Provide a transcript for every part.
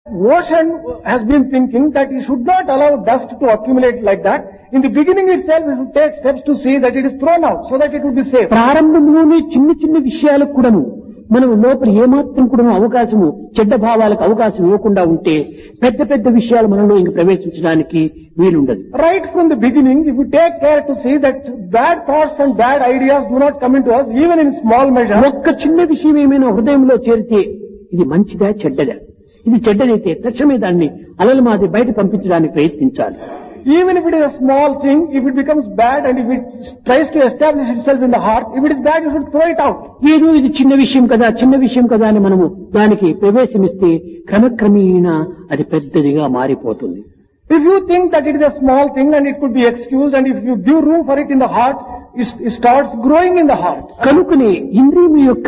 Ocean has been thinking that he should not allow dust to accumulate like that. In the beginning itself, we should take steps to see that it is thrown out so that it would be safe. ప్రారంభంలోనే చిన్న చిన్న విషయాలకు కూడాను మనం లోపల ఏమాత్రం కూడా అవకాశము చెడ్డ భావాలకు అవకాశం ఇవ్వకుండా ఉంటే పెద్ద పెద్ద విషయాలు మనలో ఇంక ప్రవేశించడానికి వీలుండదు. Right from the beginning, if we take care to see that bad thoughts and bad ideas do not come into us, even in small measure. ఒక్క చిన్న విషయం ఏమైనా హృదయంలో చేరితే ఇది మంచిదా చెడ్డదా, ఇది చెడ్డదైతే తక్షణమే దాన్ని అలల మాది బయట పంపించడానికి ప్రయత్నించాలి. Even if it is a small thing, if it becomes bad and if it tries to establish itself in the heart, if it is bad, you should throw it out. ఏదో ఇది చిన్న విషయం కదా చిన్న విషయం కదా అని మనము దానికి ప్రవేశమిస్తే క్రమక్రమేణా అది పెద్దదిగా మారిపోతుంది. If you think that it is a small thing and it could be excused, and if you give room for it in the heart, it starts growing in the heart. కనుకనే ఇంద్రియముల యొక్క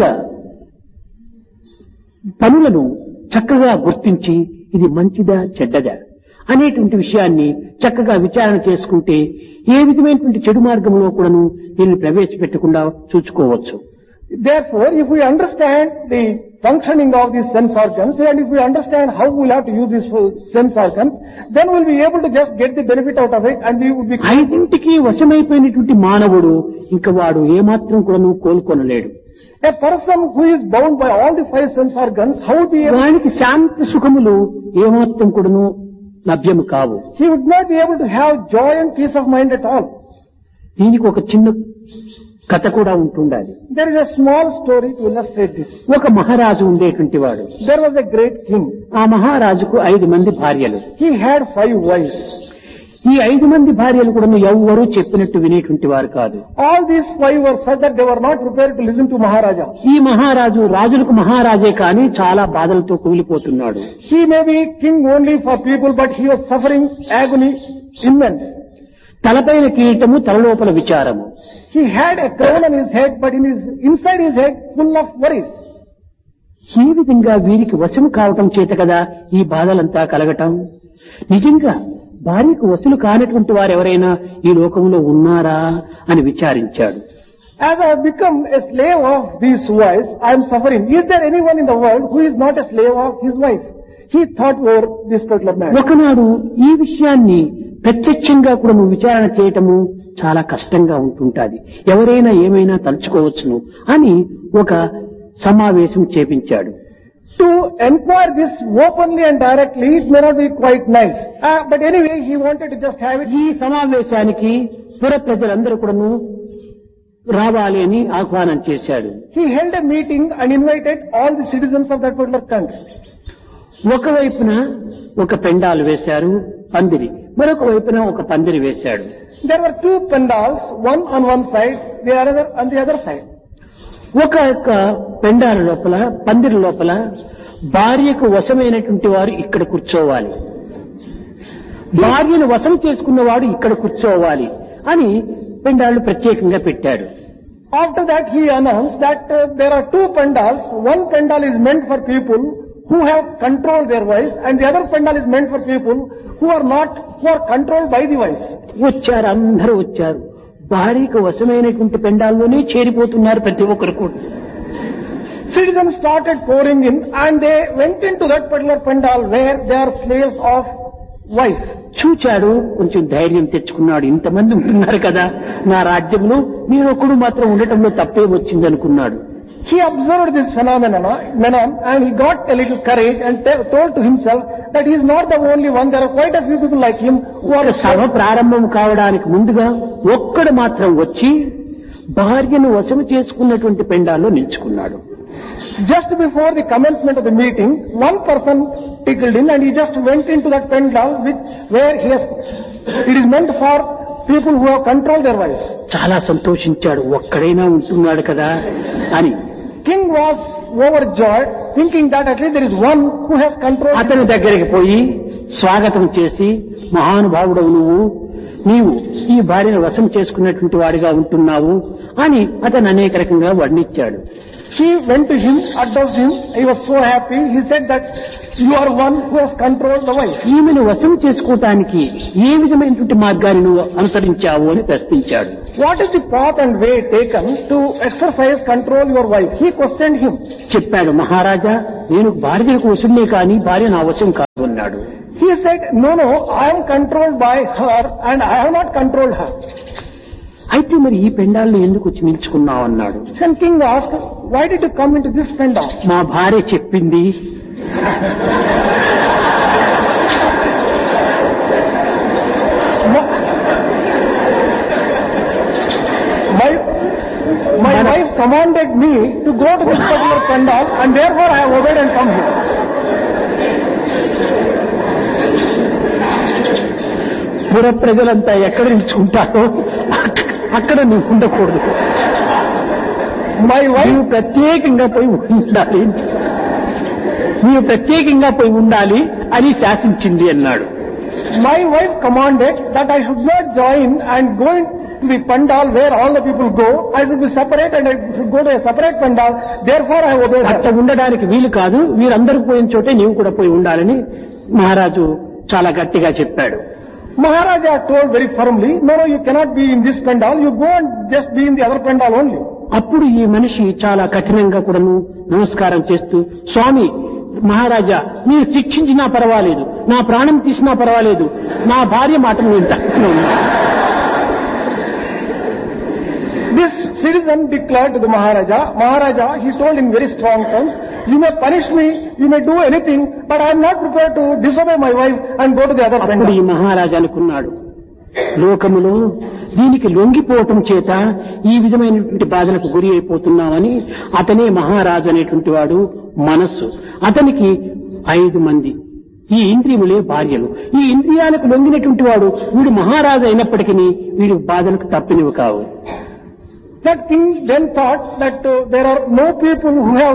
పనులను చక్కగా గుర్తించి ఇది మంచిదా చెడ్డదా అనేటువంటి విషయాన్ని చక్కగా విచారణ చేసుకుంటే ఏ విధమైనటువంటి చెడు మార్గంలో కూడాను దీన్ని ప్రవేశపెట్టకుండా చూసుకోవచ్చు. Therefore, if we understand the functioning of these sense organs, and if we understand how we will have to use these sense organs, then we will be able to just get the benefit out of it, and we would be... ఐదింటికి వశమైపోయినటువంటి మానవుడు ఇంకా వాడు ఏమాత్రం కూడాను కోలుకొనలేడు. A person who is bound by all the five sense organs, how would be able... వానికి శాంతి సుఖములు ఏమాత్రం కూడాను లభ్యము కావు. He would not be able to have joy and peace of mind at all. దీనికి ఒక చిన్న కథ కూడా ఉంటుండాలి. There is a small story to illustrate this. ఒక మహారాజు ఉండేటువంటి వాడు. There was a great king. ఆ మహారాజుకు 5 మంది భార్యలు. He had 5 wives. ఈ 5 మంది భార్యలు కూడా ఎవ్వరూ చెప్పినట్టు వినేటువంటి వారు కాదు. All these 5 were such that they were not prepared to listen to Maharaja. ఈ మహారాజు రాజులకు మహారాజే కానీ చాలా బాధలతో కుమిలిపోతున్నాడు. He may be king only for people, but he was suffering agony immense. తలపైన కిరీటము తలలోపల విచారము. He had a crown on his head, but inside his head full of worries. ఈ విధంగా వీరికి వశము కావటం చేత కదా ఈ బాధలంతా కలగటం. నిజంగా భార్యకు వశులు కానటువంటి వారు ఎవరైనా ఈ లోకంలో ఉన్నారా అని విచారించాడు. As I have become a slave of these wives, I am suffering. Is there anyone in the world who is not a slave of his wife? He thought over this particular matter. ఒకనాడు ఈ విషయాన్ని ప్రత్యక్షంగా కూడా నువ్వు విచారణ చేయటము చాలా కష్టంగా ఉంటుంటాది. ఎవరైనా ఏమైనా తలుచుకోవచ్చును అని ఒక సమావేశం చేపించాడు. To enquire this openly and directly, it may not be quite nice. But anyway, he wanted to just have it. ఈ సమావేశానికి పుర ప్రజలందరూ కూడాను రావాలి అని ఆహ్వానం చేశాడు. He held a meeting and invited all the citizens of that particular country. ఒకవైపున ఒక పెండాలు వేశారు పందిరి, మరొక వైపున ఒక పందిరి వేశాడు. There were 2 pandals, one on one side, the other on the other side. ఒక పెండాల లోపల పందిరి లోపల భార్యకు వశమైనటువంటి వారు ఇక్కడ కూర్చోవాలి, భార్యను వశం చేసుకున్నవాడు ఇక్కడ కూర్చోవాలి అని పెండాలు ప్రత్యేకంగా పెట్టాడు. After that he announced that there are 2 pandals. One pandal is meant for people who have controlled their wives, and the other pandal is meant for people who are controlled by the wives. వచ్చారు, అందరూ వచ్చారు. భార్యకు వశమైనటువంటి పెండాల్లోనే చేరిపోతున్నారు ప్రతి ఒక్కరు కూడా. Citizens started pouring in, and they went into that particular pandal where they are slaves of wife. చూచాడు, కొంచెం ధైర్యం తెచ్చుకున్నాడు. ఇంతమంది ఉంటున్నారు కదా నా రాజ్యంలో, నేను ఒక్కడు మాత్రం ఉండటంలో తప్పే వచ్చింది అనుకున్నాడు. He observed this phenomenon and he got a little courage and told to himself that he is not the only one. There are quite a few people like him who are... సభ ప్రారంభం కావడానికి ముందుగా ఒక్కడు మాత్రం వచ్చి భార్యను వశము చేసుకున్నటువంటి పెండాల్లో నిల్చుకున్నాడు. Just before the commencement of the meeting, one person tickled in and he just went into that pandal where it is meant for people who have controlled their wives. చాలా సంతోషించాడు, ఒక్కడైనా ఉంటున్నాడు కదా అని. King was overjoyed, thinking that at least there is one who has controlled. అతని దగ్గరికి పోయి స్వాగతం చేసి, మహానుభావుడవు నీవు ఈ భార్యను వశం చేసుకున్నటువంటి వాడిగా ఉంటున్నావు అని అతను అనేక రకంగా వర్ణించాడు. He went to him, addressed him. He was so happy. He said that you are one who has controlled the wife. ఈమెను వశం చేసుకోవటానికి ఏ విధమైనటువంటి మార్గాన్ని నువ్వు అనుసరించావు అని ప్రశ్నించాడు. What is the path and way taken to exercise control your wife? He questioned him. చెప్పాడు, మహారాజా, నేను భార్యకు వశుడినే కానీ భార్య నా వశం కాదు. అన్నాడు. He said, no, I am controlled by her and I have not controlled her. అయితే మరి ఈ పెండాలను ఎందుకు వచ్చి నిల్చుకున్నావు అన్నాడు. Then king asked, why did you come into this pandal? మా భార్య చెప్పింది. My wife commanded me to go to this particular pandal and therefore I have obeyed and come here. పుర ప్రజలంతా ఎక్కడ నిల్చుకుంటారో అక్కడ నువ్వు ఉండకూడదు. My wife నీవు ప్రత్యేకంగా పోయి ఉండాలి, నీవు ప్రత్యేకంగా పోయి ఉండాలి అని శాసించింది అన్నాడు. My wife commanded that I should not join and go into the pandal where all the people go. I should be separate and I should go to a separate pandal. Therefore I obeyed her. అట్లా ఉండడానికి వీలు కాదు, వీరందరూ పోయిన చోటే నీవు కూడా పోయి ఉండాలని మహారాజు చాలా గట్టిగా చెప్పాడు. Maharaja told very firmly, no, you cannot be in this pandal. You go and just be in the other pandal only. అప్పుడు ఈ మనిషి చాలా కఠినంగా కూడాను నమస్కారం చేస్తూ, స్వామి మహారాజా మీరు శిక్షించినా పర్వాలేదు, నా ప్రాణం తీసినా పర్వాలేదు, నా భార్య మాటను వింటాను. This citizen declared to the Maharaja, he told in very strong terms, you may punish me, you may do anything, but I am not prepared to disobey my wife and go to the other అప్పుడు ఈ pandal. మహారాజు అనుకున్నాడు, లోకములో దీనికి లొంగిపోవటం చేత ఈ విధమైనటువంటి బాధలకు గురి అయిపోతున్నామని. అతనే మహారాజు అనేటువంటి వాడు మనస్సు. అతనికి 5 మంది ఈ ఇంద్రియములే భార్యలు. ఈ ఇంద్రియాలకు లొంగినటువంటి వాడు వీడు మహారాజు అయినప్పటికీ వీడి బాధలకు తప్పినవి కావు. That king then thought that there are no people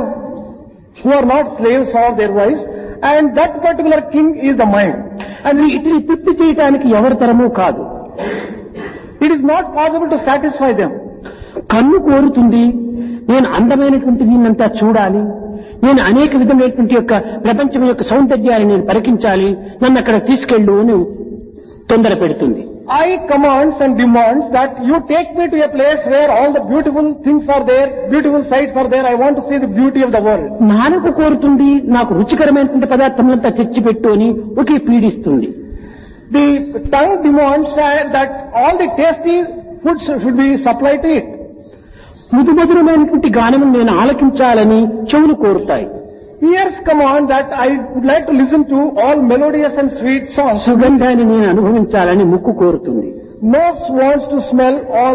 who are not slaves of their wives, and that particular king is the mind. అది ఇతని తృప్తి చేయటానికి ఎవరి తరమూ కాదు. It is not possible to satisfy them. కన్ను కోరుతుంది, నేను అందమైనటువంటి దీన్నంతా చూడాలి, నేను అనేక విధమైనటువంటి యొక్క ప్రపంచం యొక్క సౌందర్యాన్ని నేను పరికించాలి, నన్ను అక్కడ తీసుకెళ్ళు అని తొందర పెడుతుంది. I commands and demands that you take me to a place where all the beautiful things are there, beautiful sights are there. I want to see the beauty of the world. నాలుక కోరుతుంది, నాకు రుచికరమైనటువంటి పదార్థములంతా తెచ్చిపెట్టు అని ఒకే పీడిస్తుంది. The tongue demands that all the tasty foods should be supplied to it. మధురమైనటువంటి గానము నేను ఆలకించాలని చెవులు కోరుతాయి. Ears command that I would like to listen to all melodious and sweet songs. సుగంధాన్ని నేను అనుభవించాలని ముక్కు కోరుతుంది. Nose wants to smell all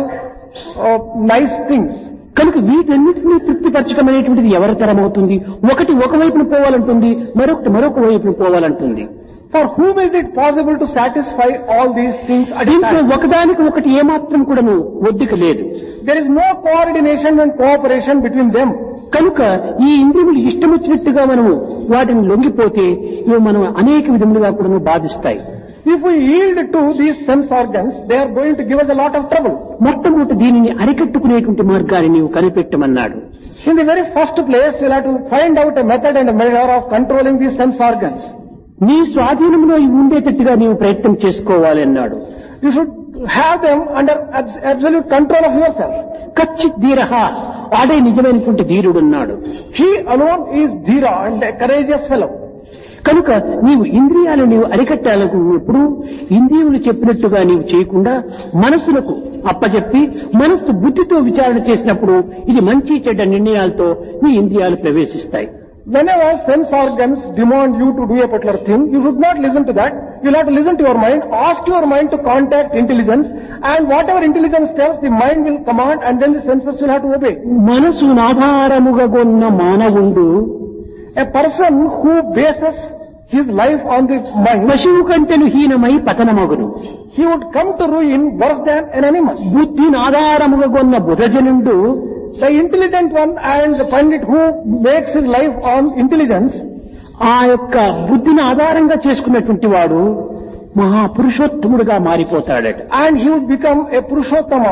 nice things. కనుక వీటన్నిటినీ తృప్తిపరచడం అనేటువంటిది ఎవరి తరం అవుతుంది? ఒకటి ఒకవైపున పోవాలంటుంది, మరొకటి మరొక వైపున పోవాలంటుంది. For whom is it possible to satisfy all these things at a దీంట్లో time? ఒకదానికి ఒకటి ఏమాత్రం కూడాను ఒడ్డిక లేదు. There is no coordination and cooperation between them. కనుక ఈ ఇంద్రియములు ఇష్టమొచ్చినట్టుగా మనము వాటిని లొంగిపోతే ఇవి మనం అనేక విధములుగా కూడా బాధిస్తాయి. If we yield to these sense organs, they are going to give us a lot of trouble. మొట్టమొదటి దీనిని అరికట్టుకునేటువంటి మార్గాన్ని నీవు కనిపెట్టమన్నాడు. In the very first place, we'll have to find out a method and a measure of controlling these sense organs. నీ స్వాధీనంలో ఇవి ఉండేటట్టుగా నీవు ప్రయత్నం చేసుకోవాలి అన్నాడు. You should have them under absolute control of yourself. కచ్చిత్ ధీరః, వాడే నిజమైనటువంటి ధీరుడు అన్నాడు. He alone is Dhira and a courageous fellow. కనుక నీవు ఇంద్రియాలు నీవు అరికట్టాలనుకున్నప్పుడు ఇంద్రియములు చెప్పినట్టుగా నీవు చేయకుండా మనస్సులకు అప్పచెప్పి మనస్సు బుద్ధితో విచారణ చేసినప్పుడు ఇది మంచి చెడ్డ నిర్ణయాలతో నీ ఇంద్రియాలు ప్రవేశిస్తాయి. Whenever sense organs demand you to do a particular thing, you should not listen to that. You'll have to listen to your mind, ask your mind to contact intelligence, and whatever intelligence tells, the mind will command, and then the senses will have to obey. మనసు ఆధారముగా కొన్న మానవుండు A person who bases his life on the mind, పశువు కంటెను హీనమై పతనమగును. he would come to ruin worse than an animal. బుద్ధిని ఆధారముగా కొన్న బుధజనుండు The intelligent one and the pandit who makes his life on intelligence, ఆ యొక్క బుద్ధిని ఆధారంగా చేసుకున్నటువంటి వాడు మహాపురుషోత్తముడుగా మారిపోతాడట. and he would become a Purushottama.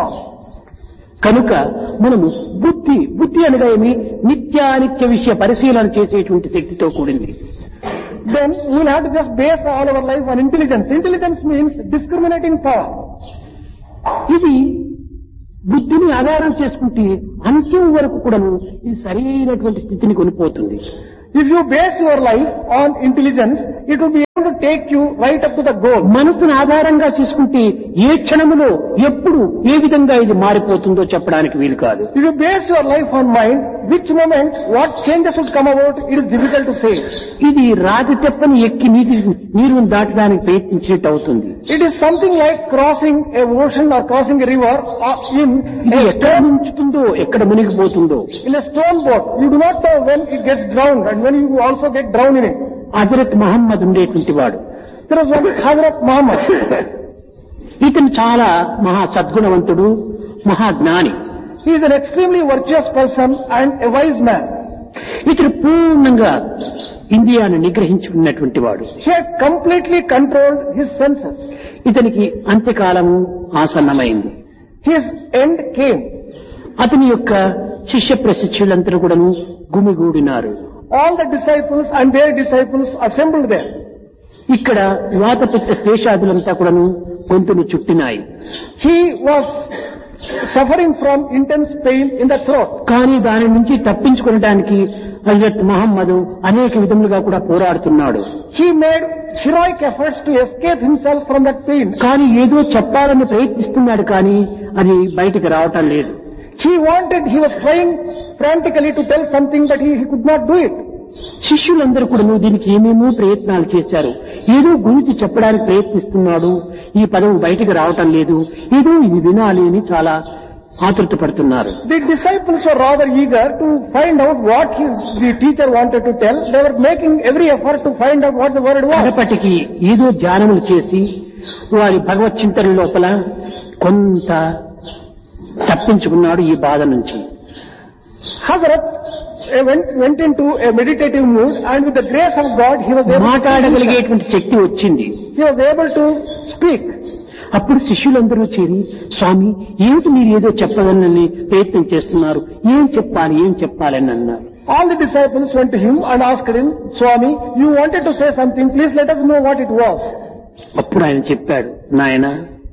కనుక మనము బుద్ధి అనగా ఏమి? నిత్యానిత్య విషయ పరిశీలన చేసేటువంటి శక్తితో కూడింది. Then we will have to just base all our life on intelligence. Intelligence means discriminating power. ఇది బుద్ధిని ఆధారం చేసుకుంటే అంత్యం వరకు కూడాను ఇది సరైనటువంటి స్థితిని కొనిపోతుంది. If you base your life on intelligence, it will be able able to take you right up to the goal. మనసును ఆధారంగా చేసుకుంటే ఏ క్షణములో ఎప్పుడు ఏ విధంగా ఇది మారిపోతుందో చెప్పడానికి వీలు కాదు. If you base your life on mind, which moment, what changes would come about, it is difficult to say. ఇది రాతి తెప్పని ఎక్కి నీరును దాటడానికి ప్రయత్నించినట్టు అవుతుంది. It is something like crossing a ocean or crossing a river ఇది ఎక్కడ ముంచుతుందో ఎక్కడ మునిగిపోతుందో. in a stone boat. You do not know when it gets drowned and when you also get drowned in it. Hazrat Mohammed ఉండేటువంటి వాడు. There was one Hazrat Muhammad. ఇతను చాలా మహా సద్గుణవంతుడు, మహాజ్ఞాని. He is an extremely virtuous person and a wise man. ఇతను పూర్ణంగా ఇండియాను నిగ్రహించుకున్నటువంటి వాడు. He had completely controlled his senses. ఇతనికి అంత్యకాలము ఆసన్నమైంది. His end came. అతని యొక్క శిష్య ప్రశిష్యులందరూ కూడాను గుమిగూడినారు. All the disciples and their disciples assembled there. ఇక్కడ వాతపిత్త శేషాదులంతా కూడాను గొంతును చుట్టినాయి. He was suffering from intense pain in the throat. కానీ దాని నుంచి తప్పించుకోవడానికి హజరత్ మహమ్మద్ అనేక విధములుగా కూడా పోరాడుతున్నాడు. He made heroic efforts to escape himself from that pain. కానీ ఏదో చెప్పాలని ప్రయత్నిస్తున్నాడు, కానీ అది బయటికి రావటం లేదు. He was trying frantically to tell something, but he could not do it. శిష్యులందరూ కూడా దీనికి ఏమేమో ప్రయత్నాలు చేశారు. ఏదో గురించి చెప్పడానికి ప్రయత్నిస్తున్నాడు, ఈ పదం బయటికి రావటం లేదు, ఏదో ఇది వినాలి అని చాలా ఆతృత పడుతున్నారు. The disciples were rather eager to find out what the teacher wanted to tell. They were making every effort to find out what the word was. అప్పటికి ఏదో ధ్యానములు చేసి వారి భగవత్ చింతన లోపల కొంత తప్పించుకున్నాడు ఈ బాధ నుంచి. Hazrat went into a meditative mood, and with the grace of God he was able మాట్లాడగలిగేటువంటి శక్తి వచ్చింది. He was able to speak. అప్పుడు శిష్యులందరూ చేరి, స్వామి ఏమిటి మీరు ఏదో చెప్పగలని ప్రయత్నం చేస్తున్నారు, ఏం చెప్పాలి అని అన్నారు. All the disciples went to him and asked him, Swami, you wanted to say something, please let us know what it was. అప్పుడు ఆయన చెప్పాడు, నాయనా,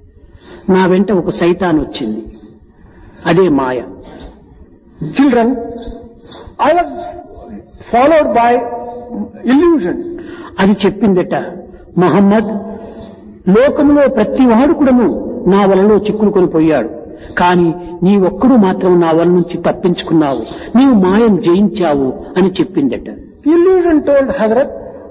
నా వెంట ఒక సైతాన్ వచ్చింది, అదే మాయ. Children, I was followed by illusion. అది చెప్పిందట, మహమ్మద్, లోకంలో ప్రతి వాడు కూడాను నా వలలో చిక్కులుకొని పోయాడు, కానీ నీ ఒక్కడు మాత్రం నా వల నుంచి తప్పించుకున్నావు, నీవు మాయను జయించావు అని చెప్పిందట. Illusion told Hazrat,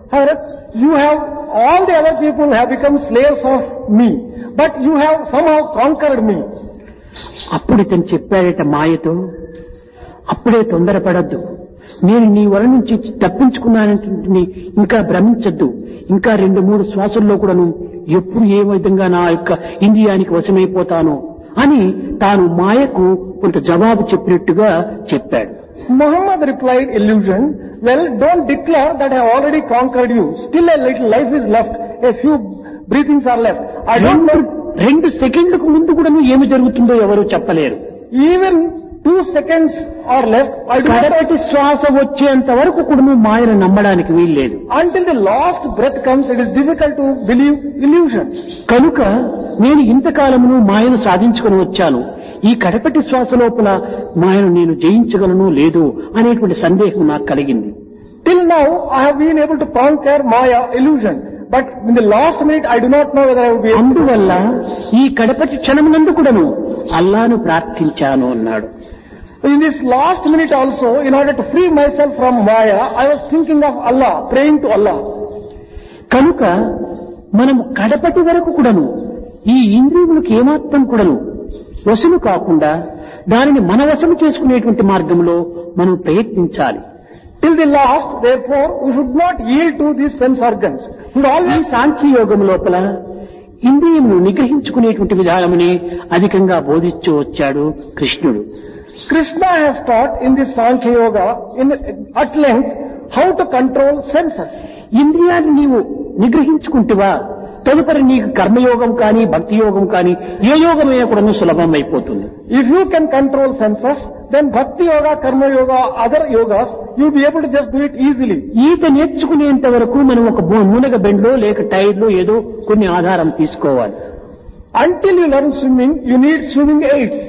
all the other people have become slaves of me, but you have somehow conquered me. అప్పుడు ఇతను చెప్పాడట మాయతో, అప్పుడే తొందరపడద్దు, నేను నీ వల నుంచి తప్పించుకున్నానంటే ఇంకా భ్రమించద్దు, ఇంకా 2-3 శ్వాసల్లో కూడాను ఎప్పుడు ఏ విధంగా నా యొక్క ఇంద్రియానికి వశమైపోతానో అని తాను మాయకు కొంత జవాబు చెప్పినట్టుగా చెప్పాడు. Muhammad replied illusion, well, don't declare that I have already conquered you. Still a little life is left, a few breathings are left. I don't know. 2 సెకండ్లకు ముందు కూడా ఏమి జరుగుతుందో ఎవరు చెప్పలేరు. Even 2 seconds are left. కడపటి శ్వాస వచ్చేంత వరకు కూడా మాయను నమ్మడానికి వీల్లేదు. Until the last breath comes, it is difficult to believe illusion. కనుక నేను ఇంతకాలమును మాయను సాధించుకుని వచ్చాను, ఈ కడపటి శ్వాస లోపల మాయను నేను జయించగలను లేదు అనేటువంటి సందేహం నాకు కలిగింది. Till now I have been able to conquer Maya illusion, but in the last minute I do not know whether I will be able to. అందువల్ల ఈ కడపటి క్షణమునందు కూడాను అల్లాను ప్రార్థించాను అన్నాడు. In this last minute also, in order to free myself from Maya, I was thinking of Allah, praying to Allah. కనుక మనము కడపటి వరకు కూడాను ఈ ఇంద్రియములకు ఏమాత్రం కూడాను వశము కాకుండా దానిని మన వశము చేసుకునేటువంటి మార్గంలో మనం ప్రయత్నించాలి. Till the last, therefore, we should not yield to these sense organs. ఈ సాంఖ్యయోగం లోపల ఇంద్రియమును నిగ్రహించుకునేటువంటి విధానమునే అధికంగా బోధిస్తూ వచ్చాడు కృష్ణుడు. Krishna has taught in this Sankhya Yoga at length how to control senses. ఇంద్రియాన్ని నీవు నిగ్రహించుకుంటేవా తదుపరి నీకు కర్మయోగం కానీ భక్తి యోగం కానీ ఏ యోగమైనా కూడా సులభం అయిపోతుంది. If you can control senses, then bhakti yoga, karma yoga, other yogas, you'll be able to just do it easily. ఈత నేర్చుకునేంత వరకు మనం ఒక మునగ బెండ్లో లేక టైర్లో ఏదో కొన్ని ఆధారం తీసుకోవాలి. Until you learn swimming, you need swimming aids.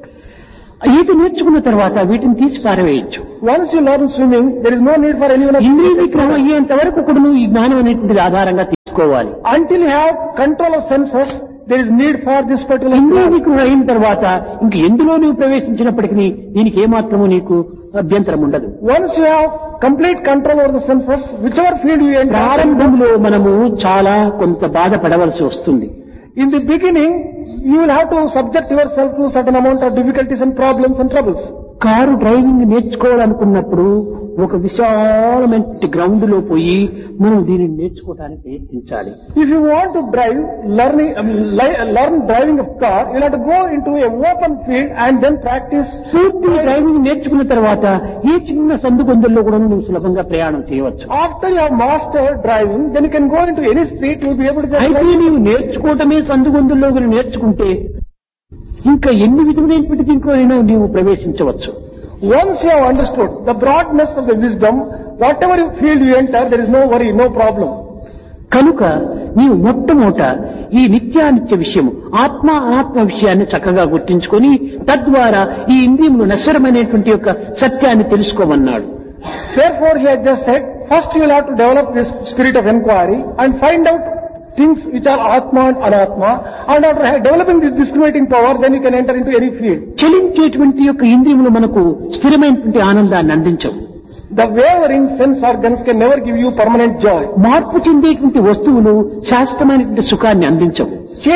ఈత నేర్చుకున్న తర్వాత వీటిని తీసి పారవేయచ్చు. Once you learn swimming, there is no need for anyone. ఇంద్రియ నిగ్రహం అయ్యేంత వరకు కూడా ఈ జ్ఞానం అనేటువంటిది ఆధారంగా తెలుసుకోవాలి. Until you have control of senses, there is need for this particular ఇందులో plan. నీకు అయిన తర్వాత ఇంక ఎందులో నువ్వు ప్రవేశించినప్పటికీ దీనికి ఏమాత్రము నీకు అభ్యంతరం ఉండదు. Once you have complete control over the senses, whichever field you enter, ప్రారంభంలో మనము చాలా కొంత బాధపడవలసి వస్తుంది. in the beginning, you will have to subject yourself to certain amount of difficulties and problems and troubles. Car driving నేర్చుకోవాలనుకున్నప్పుడు ఒక విశాలమైన ground లో పోయి మనం దీనిని నేర్చుకోవడానికి ప్రయత్నించాలి. If you want to drive, learn driving of car, you have to go into a open field and then practice. పూర్తి driving నేర్చుకున్న తర్వాత ఏ చిన్న సందుగొందుల్లో కూడా నువ్వు సులభంగా ప్రయాణం చేయవచ్చు. After you have mastered driving, then you can go into any street, you will be able to just అయితే drive. నీవు నేర్చుకోవటమే సందుగొందుల్లో కూడా నేర్చుకుంటే ఇంకా ఎన్ని విధమైనటువంటి దీంట్లో నీవు ప్రవేశించవచ్చు. Once you have understood the broadness of the wisdom, whatever field you enter, there is no worry, no problem. కనుక నీవు మొట్టమొదట ఈ నిత్యానిత్య విషయము ఆత్మ అనాత్మ విషయాన్ని చక్కగా గుర్తించుకొని తద్వారా ఈ ఇంద్రియములు నశ్వరమైనటువంటి యొక్క సత్యాన్ని తెలుసుకోమన్నాడు. Therefore, he has just said, first you will have to develop this spirit of inquiry and find out things which are Atma and Anatma, and after developing this discriminating power, then you can enter into any field. చలించేటువంటి యొక్క ఇంద్రియములు మనకు స్థిరమైనటువంటి ఆనందాన్ని అందించవు. The wavering sense organs can never give you permanent joy. మార్పు చెందేటువంటి వస్తువులు శాశ్వతమైనటువంటి సుఖాన్ని అందించవు.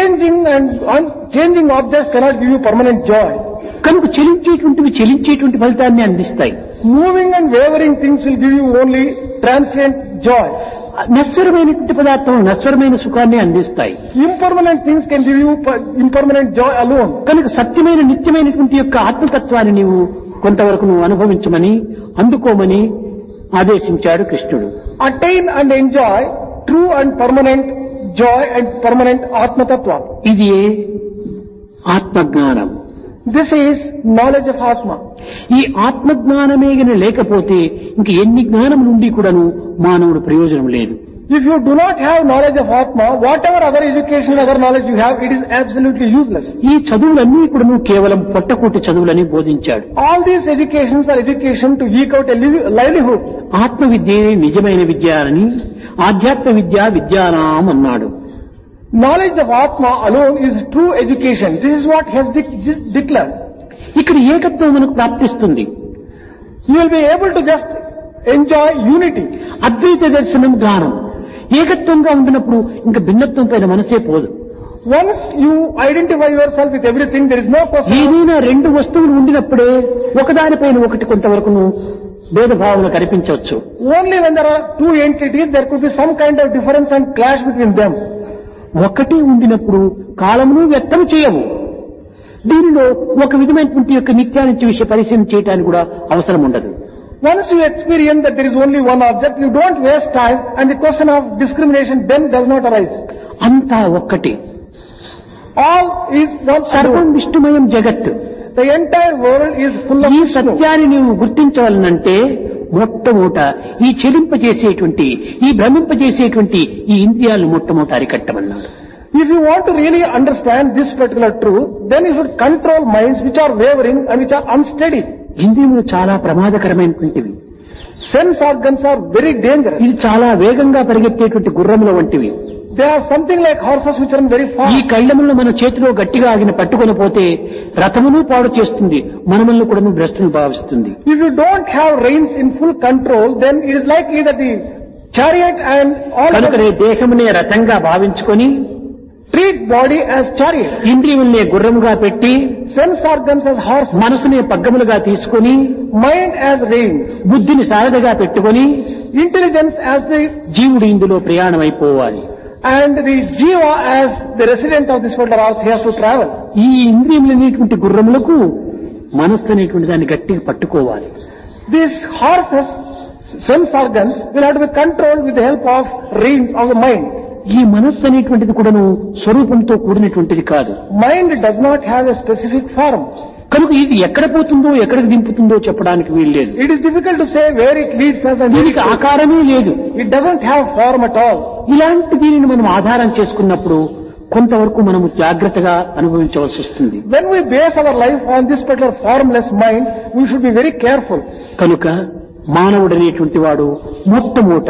Changing objects cannot give you permanent joy. కనుక చెలించేటువంటి ఫలితాన్ని అందిస్తాయి. Moving and wavering things will give you only transient joy. నశ్వరమైనటువంటి పదార్థం నశ్వరమైన సుఖాన్ని అందిస్తాయి. Impermanent things can give you impermanent joy alone. కనుక సత్యమైన నిత్యమైనటువంటి యొక్క ఆత్మతత్వాన్ని నీవు కొంతవరకు నువ్వు అనుభవించమని అందుకోమని ఆదేశించాడు కృష్ణుడు. Attain and enjoy true and permanent joy and permanent Atma Tattva. ఇది ఆత్మజ్ఞానం. This is knowledge of Atma. ఈ ఆత్మజ్ఞానమే గన లేకపోతే ఇంక ఎన్ని జ్ఞానం నుండి కూడాను మానవుడు ప్రయోజనం లేదు. If you do not have knowledge of Atma, whatever other education, other knowledge you have, it is absolutely useless. ఈ చదువులన్నీ కూడాను కేవలం పొట్టకూటి చదువులని బోధించాడు. All these educations are education to eke out a livelihood. ఆత్మ విద్యే నిజమైన విద్య అని ఆధ్యాత్మ విద్య విద్యానాం అన్నాడు. Knowledge of Atma alone is true education. This is what he has declared. ఇక్కడ ఏకత్వం మనకు ప్రాప్తిస్తుంది. You will be able to just enjoy unity. అద్వైత దర్శనం జ్ఞానం ఏకత్వంగా ఉండినప్పుడు ఇంకా భిన్నత్వం పైన మనసే పోదు. Once you identify yourself with everything, there is no question. ఏదైనా రెండు వస్తువులు ఉండినప్పుడే ఒకదానిపైన ఒకటి కొంతవరకు భేదభావన కనిపించవచ్చు. Only when there are two entities, there could be some kind of difference and clash between them. ఒకటి ఉండినప్పుడు కాలమును వ్యక్తం చేయవు. దీనిలో ఒక విధమైనటువంటి యొక్క నిత్యానిత్య విషయ పరిశీలన చేయడానికి కూడా అవసరం ఉండదు. Once you experience that there is only one object, you don't waste time, and the question of discrimination then does not arise. అంతా ఒక్కటి. All is one. సర్వం విష్ణుమయం జగత్. The entire world is full of ఈ Vishnu. సత్యాన్ని నీవు గుర్తించవాలనంటే మొట్టమొదట ఈ చెలింపజేసేటువంటి ఈ భ్రమింపజేసేటువంటి ఈ ఇంద్రియాలను మొట్టమొదట అరికట్టమన్నాడు. If you want to really understand this particular truth, then you should control minds which are wavering and which are unsteady. ఇంద్రియములు చాలా ప్రమాదకరమైనటువంటివి. Sense organs are very dangerous. ఇది చాలా వేగంగా పరిగెత్తేటువంటి గుర్రముల వంటివి. They are something like horses which run very ఈ fast. కళ్ళములను మన చేతిలో గట్టిగా ఆగిన పట్టుకొని పోతే రథమును పాడు చేస్తుంది, మనములను కూడా భ్రష్టును భావిస్తుంది. If you don't have reins in full control, then it is likely that the chariot and all కనుకనే దేహమునే రథంగా భావించుకొని treat body as chariot, ఇంద్రియములనే గుర్రముగా పెట్టి sense organs as horse, మనసునే పగ్గములుగా తీసుకొని mind as reins, బుద్ధిని సారథిగా పెట్టుకొని intelligence as the జీవుడు ఇందులో ప్రయాణం అయిపోవాలి. and the jiva as the resident of this world earth. He has to travel. ఈ ఇంద్రియములనేటువంటి గుర్రములకు మనస్సు అనేటువంటి దాన్ని గట్టిగా పట్టుకోవాలి. These horses, sense organs, will have to be controlled with the help of reins of the mind. ఈ మనస్సు అనేటువంటిది కూడాను స్వరూపంతో కూడినటువంటిది కాదు. Mind does not have a specific form. కనుక ఇది ఎక్కడ పోతుందో ఎక్కడికి దింపుతుందో చెప్పడానికి వీలు లేదు. It is difficult to say where it leads us and దీనికి ఆకారమే లేదు. it doesn't have form at all. ఇలాంటి దీనిని మనం ఆధారం చేసుకున్నప్పుడు కొంతవరకు మనము జాగ్రత్తగా అనుభవించవలసి వస్తుంది. When we base our life on this particular formless mind, we should be very careful. కనుక మానవుడనేటువంటి వాడు మొట్టమొదట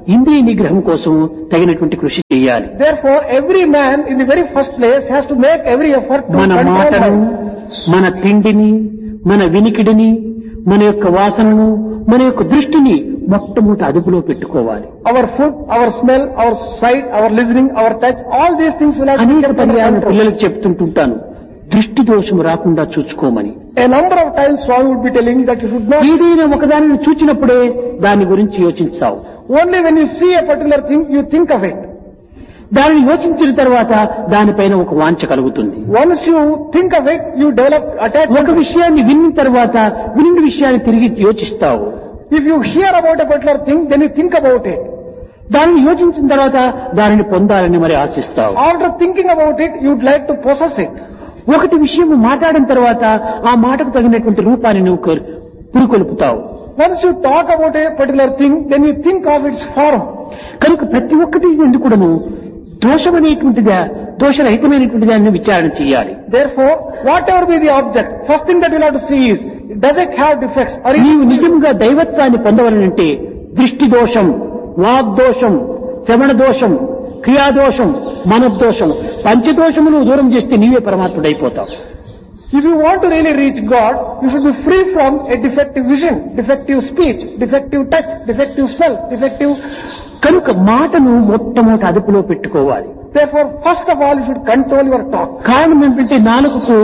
ఇంద్రియ నిగ్రహం కోసం తగినటువంటి కృషి చేయాలి. Therefore, every man in the very first place has to make every effort to మన control మాటను, mind. మన తిండిని, మన వినికిడిని, మన యొక్క వాసనను, మన యొక్క దృష్టిని మొట్టమొదటి అదుపులో పెట్టుకోవాలి. Our food, our smell, our sight, our listening, our touch, all these things will have to be అనేక kept under పర్యాలను control. పిల్లలకు చెప్తుంటుంటాను, దృష్టి దోషం రాకుండా చూసుకోమని. A number of times Swami would be telling that you should not, ఏదైనా ఒకదానిని చూచినప్పుడే దాని గురించి యోచించావు. only when you see a particular thing, you think of it. దానిని యోచించిన తర్వాత దానిపైన ఒక వాంఛ కలుగుతుంది. Once you think of it, you develop attachment. ఒక విషయాన్ని విన్న తర్వాత విన్న విషయాన్ని తిరిగి యోచిస్తావు. If you hear about a particular thing, then you think about it. దానిని యోచించిన తర్వాత దానిని పొందాలని మరి ఆశిస్తావు. After thinking about it, you'd like to possess it. ఒకటి విషయం మాట్లాడిన తర్వాత ఆ మాటకు తగినటువంటి రూపాన్ని నువ్వు పురికొల్పుతావు. Once you talk about a particular thing, then you think of its form. కనుక ప్రతి ఒక్కటి ఎందుకును దోషమనేటువంటిదా దోషరహితమైనటువంటిదా అని విచారణ చేయాలి. Therefore, whatever be the object, first thing that you'll have to see is, does it have defects? Or నీవు నిజంగా దైవత్వాన్ని పొందవలనంటే దృష్టి దోషం, వాగ్దోషం, శ్రవణ దోషం, క్రియాదోషం, మనోదోషం, పంచదోషమును దూరం చేస్తే నీవే పరమాత్ముడైపోతావు. if you want to really reach God, you should be free from a defective vision, defective speech, defective touch, defective smell, defective. కనుక మాటను మొట్టమొదటి అదుపులో పెట్టుకోవాలి. Therefore, first of all, you should control your talk. కారణం ఏంటంటే నాలుకకు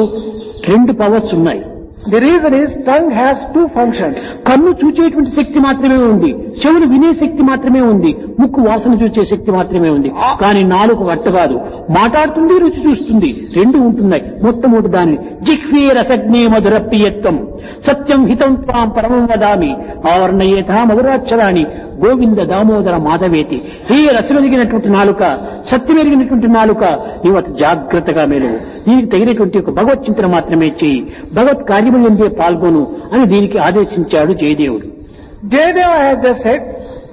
2 powers ఉన్నాయి. The reason is, tongue has 2 functions. కన్ను చూచేటువంటి శక్తి మాత్రమే ఉంది, చెవులు వినే శక్తి మాత్రమే ఉంది, ముక్కు వాసన చూసే శక్తి మాత్రమే ఉంది. కానీ నాలుగు అట్టు కాదు, మాట్లాడుతుంది, రుచి చూస్తుంది, 2 ఉంటున్నాయి. మొట్టమొదటి దాన్ని జిహ్వే రసజ్ఞే మధురప్రియత్వం సత్యం హితం త్వాం పరమం వదామి ఆవర్ణయేథా మధురాక్షరాణి గోవింద దామోదర మాధవేతి. హే రసమెరిగినటువంటి నాలుక, సత్యమెరిగినటువంటి నాలుక, నీవు అతి జాగ్రత్తగా మేలువు, దీనికి తగినటువంటి ఒక భగవత్ చింతన మాత్రమే చేయి, భగవత్ కార్యములందే పాల్గొను అని దీనికి ఆదేశించాడు జయదేవుడు. Jayadeva has just said,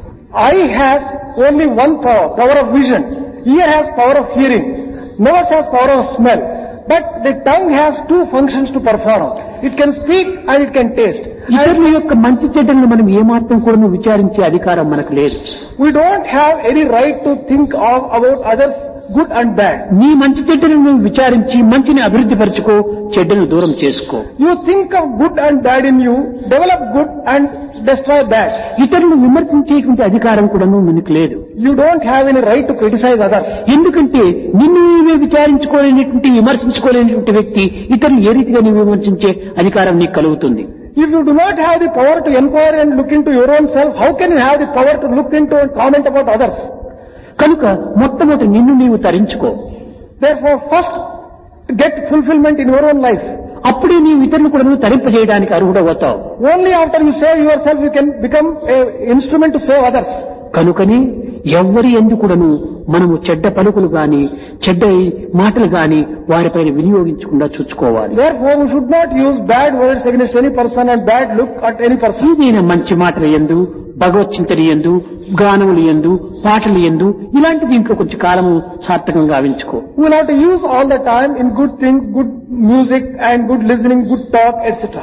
eye has only one power, power of vision. Ear has power of hearing. Nose has power of smell. But the tongue has 2 functions to perform. It can speak and it can taste. ఇతరుల యొక్క మంచి చెడ్డలను మనం ఏమాత్రం కూడా విచారించే అధికారం మనకు లేదు. We don't have any right to think of about others' good and bad. నీ మంచి చెడ్డలను నువ్వు విచారించి మంచిని అభివృద్ధి పరచుకో, చెడ్డను దూరం చేసుకో. You think of good and bad in you, develop good and destroy bad. ఇతరులను విమర్శించేటువంటి అధికారం కూడా మనకు లేదు. You don't have any right to criticize others. ఎందుకంటే నిన్ను నీవే విచారించుకోలేనటువంటి విమర్శించుకోలేనటువంటి వ్యక్తి ఇతరులు ఏ రీతిగా నీవు విమర్శించే అధికారం నీకు కలుగుతుంది. If you do not have the power to inquire and look into your own self, how can you have the power to look into and comment about others? కనుక మొట్టమొదటి నిన్ను నీవు తరించుకో. Therefore, first get fulfillment in your own life. అప్పుడే నీవు ఇతరులు కూడా నువ్వు తరింపజేయడానికి అర్హుడవుతావు. Only after you save yourself, you can become an instrument to save others. కనుకని ఎవ్వరి ఎందుకుడను మనము చెడ్డ పలుకులు గాని చెడ్డ మాటలు గాని వారిపైన వినియోగించకుండా చూసుకోవాలి. Therefore, we should not use bad words against any person and bad look at any person. ఏదైనా మంచి మాటలు యందు, భగవత్ చింతన యందు, గానములు యందు, పాటలు యందు ఇలాంటి దీంట్లో కొంచెం కాలము సార్థకంగా గావించుకో. We will have to use all the time in good things, good music and good listening, good talk, etc.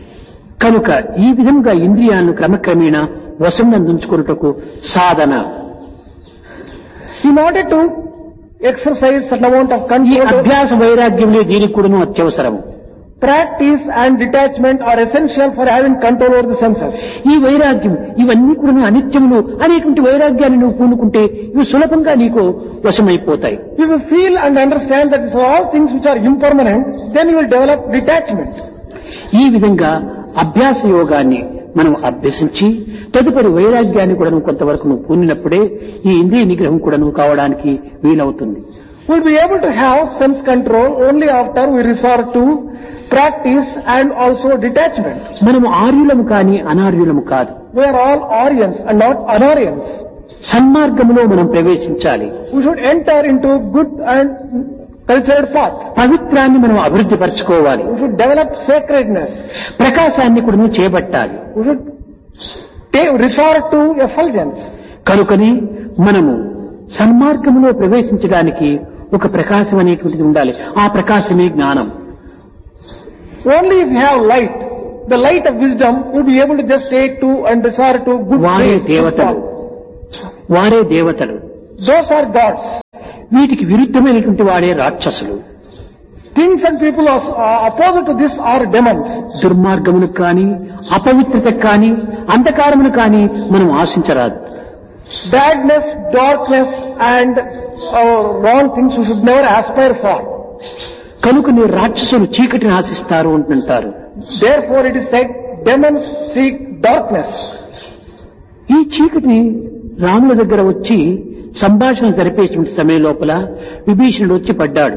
కనుక ఈ విధంగా ఇంద్రియాలను క్రమక్రమేణా వశంనందుంచుకున్నటకు సాధన. In order to exercise certain amount of ఈ control, అభ్యాస వైరాగ్యములే దీనికి కూడాను అత్యవసరము. practice and detachment are essential for having control over the senses. ఈ వైరాగ్యం ఇవన్నీ కూడా అనిత్యములు అనేటువంటి వైరాగ్యాన్ని నువ్వు పూనుకుంటే ఇవి సులభంగా నీకు వశమైపోతాయి. If you feel and understand that these are all things which are impermanent, then you will develop detachment. ఈ విధంగా అభ్యాస యోగాన్ని మనం అభ్యసించి తదుపరి వైరాగ్యాన్ని కూడా కొంతవరకు నువ్వు పూనినప్పుడే ఈ ఇంద్రియ నిగ్రహం కూడా నువ్వు కావడానికి వీలవుతుంది. We will be able to have sense control only after we resort to practice and also detachment. మనము ఆర్యులము కాని అనార్యులము కాదు. We are all Aryans and not Anaryans. సన్మార్గములో మనం ప్రవేశించాలి. We should enter into good and cultured path. పవిత్రాన్ని మనం అభివృద్ధి పరచుకోవాలి. We should develop sacredness. ప్రకాశాన్ని కూడా నువ్వు చేపట్టాలి. We should resort to effulgence. కనుకని మనము సన్మార్గములో ప్రవేశించడానికి ఒక ప్రకాశం అనేటువంటిది ఉండాలి. ఆ ప్రకాశమే జ్ఞానం. Only if you have light, the light of wisdom, you will be able to just take to and resort to good వారే ways. దేవతలు. వారే దేవతలు. Those are gods. వీటికి విరుద్ధమైనటువంటి వాడే రాక్షసులు. Things and people opposite to this are demons. దుర్మార్గములకు కానీ, అపవిత్రతకు కానీ, అంధకారమును కానీ మనం ఆశించరాదు. Badness, darkness and wrong things we should never aspire for. కనుకనే రాక్షసులు చీకటిని ఆశిస్తారు అంటుంటారు. Therefore it is said, demons seek darkness. ఈ చీకటిని రాముల దగ్గర వచ్చి సంభాషణ జరిపేటువంటి సమయం లోపల విభీషణుడు వచ్చి పడ్డాడు.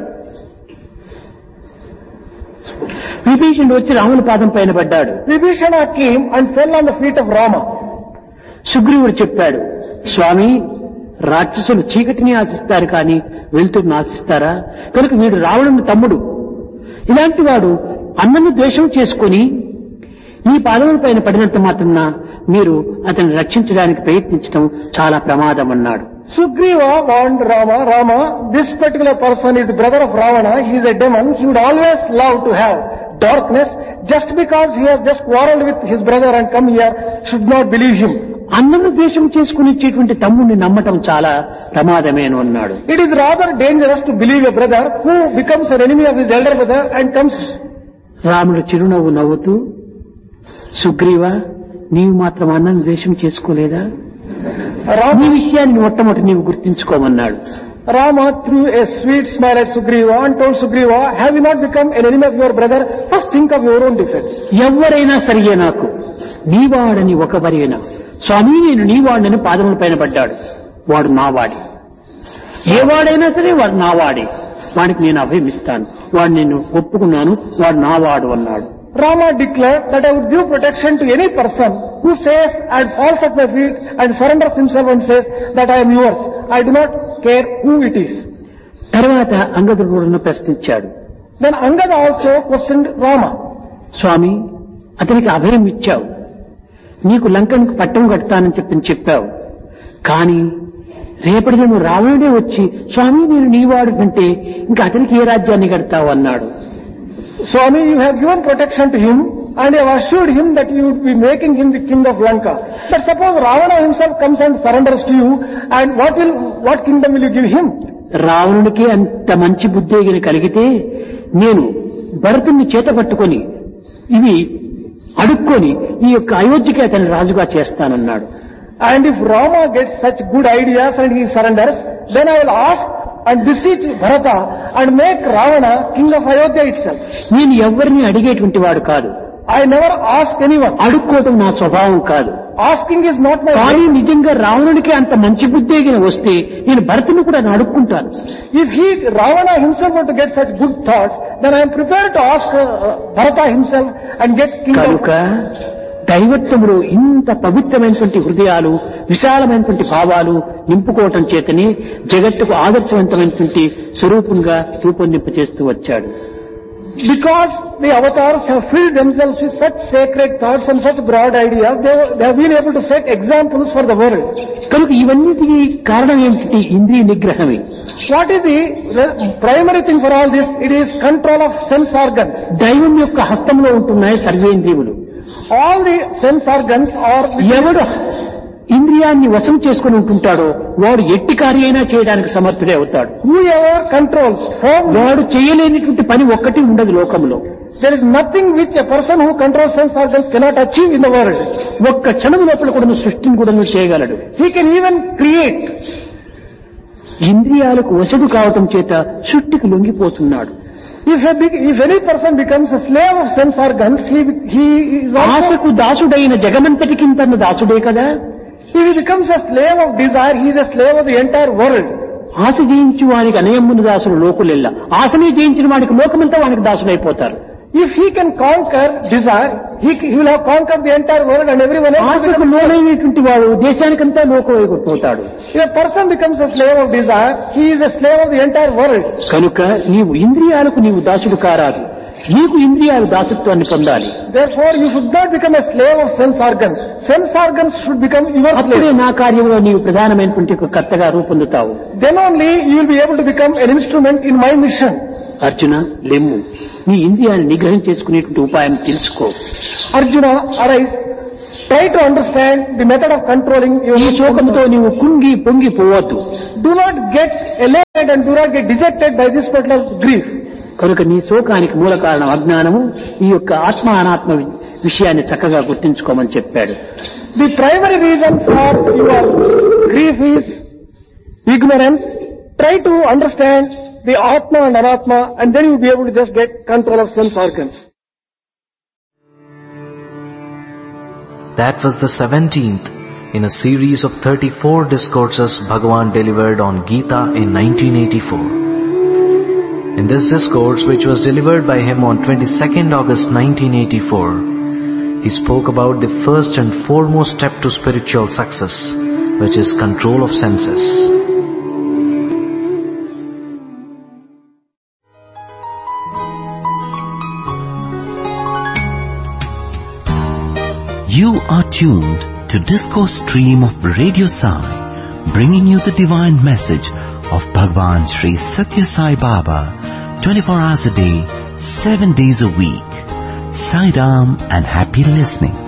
విభీషణుడు వచ్చి రాముల పాదం పైన పడ్డాడు. Vibhishana came and fell on the feet of Rama. సుగ్రీవుడు చెప్పాడు, స్వామి, రాక్షసులు చీకటిని ఆశిస్తారు కానీ వెలుతురుని ఆశిస్తారా? కనుక వీడు రావణుని తమ్ముడు. ఇలాంటి వాడు అన్నను ద్వేషం చేసుకుని మీ పాదముల పైన పడినంత మాత్రాన మీరు అతన్ని రక్షించడానికి ప్రయత్నించడం చాలా ప్రమాదం అన్నాడు. Sugriva warned Rama, this particular person is the brother of Ravana, he is a demon, he would always love to have darkness. Just because he has just quarreled with his brother and come here, should not believe him. అన్నను ద్వేషం చేసుకుని ఇచ్చేటువంటి తమ్ముడిని నమ్మటం చాలా ప్రమాదమేను అన్నాడు. It is rather dangerous to believe a brother who becomes an enemy of his elder brother and comes. రాముడు చిరునవ్వు నవ్వుతూ, సుగ్రీవ, నీవు మాత్రం అన్నను ద్వేషం చేసుకోలేదా? ఈ విషయాన్ని మొట్టమొదటి నీవు గుర్తించుకోమన్నాడు. Rama threw a sweet smile at Sugriva and told Sugriva, have you not become an enemy of your brother? First think of your own defense. ఎవరైనా సరియే నాకు, నీవాడని ఒకవరైనా, స్వామి నేను నీవాడని పాదముల పైన పడ్డాడు. వాడు నావాడి. ఏ వాడైనా సరే వాడు నావాడే. వాడికి నేను అభయమిస్తాను. వాడు నేను ఒప్పుకున్నాను, వాడు నావాడు అన్నాడు. Rama declared that I would give protection to any person who says and falls at my feet and surrenders himself and says that I am yours. I do not care who it is. తర్వాత అంగదుడు కూడా ప్రశ్నించాడు. Then Angada also questioned Rama. స్వామి, అతనికి అభయం ఇచ్చావు, నీకు లంకనికి పట్టం కడతానని చెప్పావు. కానీ రేపటి నువ్వు రావణుడే వచ్చి స్వామి నేను నీవాడు అంటే ఇంకా అతనికి ఏ రాజ్యాన్ని కడతావు అన్నాడు. Swami, you have given protection to him and you have assured him that you would be making him the king of Lanka. But suppose Ravana himself comes and surrenders to you, and what kingdom will you give him? రావణుడికి అంత మంచి బుద్ధి కలిగితే నేను భరతుణ్ణి చేత పట్టుకొని ఇవి అడుక్కొని ఈ యొక్క అయోధ్యకి అతని రాజుగా చేస్తానన్నాడు. And if Rama gets such good ideas and he surrenders, then I will ask and beseech Bharata and make Ravana king of Ayodhya itself. నేను ఎవరిని అడిగేటువంటి వాడు కాదు. I never ask anyone. అడుక్కోవడం నా స్వభావం కాదు. Asking is not my కానీ నిజంగా రావణుడికి అంత మంచి బుద్ధి వస్తే నేను భరతుని కూడా అడుక్కుంటాను. If Ravana himself were to get such good thoughts, then I am prepared to ask Bharata himself and get king కనుక దైవత్వములో ఇంత పవిత్రమైనటువంటి హృదయాలు, విశాలమైనటువంటి భావాలు నింపుకోవటం చేతనే జగత్తుకు ఆదర్శవంతమైనటువంటి స్వరూపంగా రూపొందింప చేస్తూ వచ్చాడు. Because the avatars have filled themselves with such sacred thoughts and such broad ideas, they have been able to set examples for the world. కనుక ఇవన్నిటికీ కారణం ఏమిటి? ఇంద్రియ నిగ్రహమే. What is the primary thing for all this? It is control of sense organs. దైవం యొక్క హస్తంలో ఉంటున్నాయి సర్వేంద్రియములు. All the sense organs are. ఎవడు ఇంద్రియాన్ని వశం చేసుకుని ఉంటుంటాడో వాడు ఎట్టి కార్యైనా చేయడానికి సమర్థుడే అవుతాడు. Whoever controls, వాడు చేయలేనిటువంటి పని ఒక్కటి ఉండదు లోకంలో. There is nothing which a person who controls sense organs cannot achieve in the world. ఒక్క క్షణం లోపల కూడా సృష్టిని కూడా చేయగలడు. He can even create. ఇంద్రియాలకు వశడు కావటం చేత సృష్టికి లొంగిపోతున్నాడు. If any person becomes a slave of sense organs, he is also. ఆశకు దాసుడైన జగమంతటికి తన దాసుడే కదా. If he becomes a slave of desire, he is a slave of the entire world. ఆశ జయించి వానికి అనేముని దాసుడు లోకులెల్ల. ఆశనే జయించిన వాడికి లోకమంతా వానికి దాసుడైపోతారు. If he can conquer desire, he will have conquered the entire world and everyone else. ఆశకు లోనైనటువంటి వాడు దేశానికంతా లోకమైపోతాడు. If a person becomes a slave of desire, he is a slave of the entire world. కనుక నీవు ఇంద్రియాలకు నీవు దాసుడు కారాదు. నీకు ఇంద్రియాలు దాసత్వాన్ని పొందాలి. Therefore, you should not become a slave of sense organs. Sense organs should become your slave. అప్పుడే నా కార్యంలో నీవు ప్రధానమైనటువంటి ఒక కర్తగా రూపొందుతావు. Then only you will be able to become an instrument in my mission. Arjuna, లెమ్ము, నీ ఇంద్రియాన్ని నిగ్రహం చేసుకునేటువంటి ఉపాయం తెలుసుకో. Arjuna, arise, try to understand the method of controlling your ఈ శోకంతో నీవు కుంగి పొంగి పోవద్దు. Do not get elated and do not get dejected by this particular grief. కనుక నీ శోకానికి మూల కారణం అజ్ఞానము. ఈ యొక్క ఆత్మ అనాత్మ విషయాన్ని చక్కగా గుర్తించుకోమని చెప్పాడు. The primary reason for your grief is ignorance. Try to understand the Atma and Anatma, and then you'll be able to just get control of sense organs. That was the 17th in a series of 34 discourses Bhagavan delivered on Gita in 1984. In this discourse, which was delivered by him on 22nd August 1984, he spoke about the first and foremost step to spiritual success, which is control of senses. You are tuned to Discourse Stream of Radio Sai, bringing you the divine message of Bhagwan Sri Satya Sai Baba, 24 hours a day, 7 days a week. Sai Ram and happy listening.